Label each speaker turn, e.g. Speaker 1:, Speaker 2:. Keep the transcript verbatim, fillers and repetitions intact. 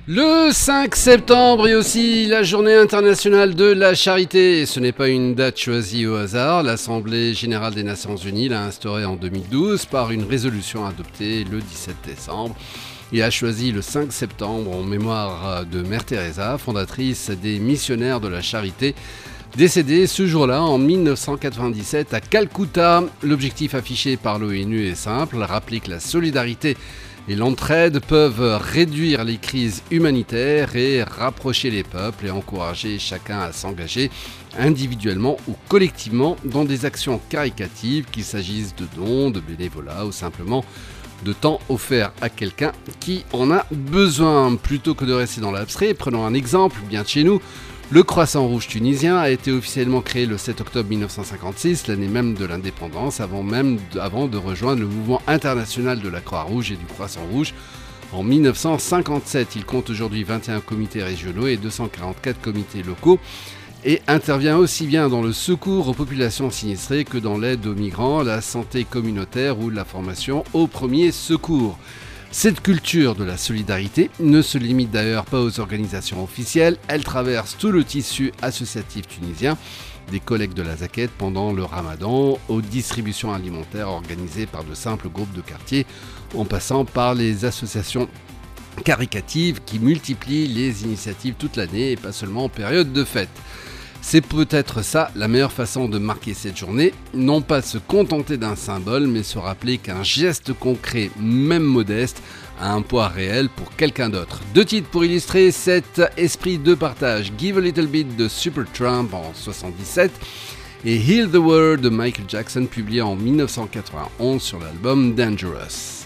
Speaker 1: Le cinq septembre est aussi la journée internationale de la charité. Et ce n'est pas une date choisie au hasard. L'Assemblée générale des Nations unies l'a instaurée en deux mille douze par une résolution adoptée le dix-sept décembre. Et a choisi le cinq septembre en mémoire de Mère Teresa, fondatrice des missionnaires de la charité, décédée ce jour-là en mille neuf cent quatre-vingt-dix-sept à Calcutta. L'objectif affiché par l'ONU est simple, rappeler que la solidarité et l'entraide peuvent réduire les crises humanitaires et rapprocher les peuples et encourager chacun à s'engager individuellement ou collectivement dans des actions caritatives, qu'il s'agisse de dons, de bénévolat ou simplement de temps offert à quelqu'un qui en a besoin. Plutôt que de rester dans l'abstrait, prenons un exemple bien de chez nous. Le Croissant Rouge tunisien a été officiellement créé le sept octobre mille neuf cent cinquante-six, l'année même de l'indépendance, avant même de, avant de rejoindre le mouvement international de la Croix-Rouge et du Croissant Rouge en mille neuf cent cinquante-sept. Il compte aujourd'hui vingt et un comités régionaux et deux cent quarante-quatre comités locaux et intervient aussi bien dans le secours aux populations sinistrées que dans l'aide aux migrants, la santé communautaire ou la formation aux premiers secours. Cette culture de la solidarité ne se limite d'ailleurs pas aux organisations officielles, elle traverse tout le tissu associatif tunisien, des collectes de la zaquette pendant le ramadan, aux distributions alimentaires organisées par de simples groupes de quartier, en passant par les associations caritatives qui multiplient les initiatives toute l'année et pas seulement en période de fête. C'est peut-être ça la meilleure façon de marquer cette journée, non pas se contenter d'un symbole, mais se rappeler qu'un geste concret, même modeste, a un poids réel pour quelqu'un d'autre. Deux titres pour illustrer cet esprit de partage, Give a Little Bit de Supertramp en soixante-dix-sept et Heal the World de Michael Jackson publié en mille neuf cent quatre-vingt-onze sur l'album Dangerous.